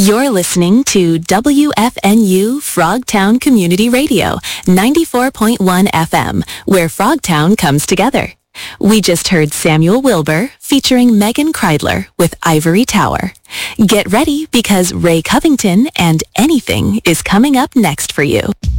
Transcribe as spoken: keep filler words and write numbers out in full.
You're listening to W F N U Frogtown Community Radio, ninety-four point one F M, where Frogtown comes together. We just heard Samuel Wilbur featuring Megan Kreidler with Ivory Tower. Get ready because Ray Covington and Anything is coming up next for you.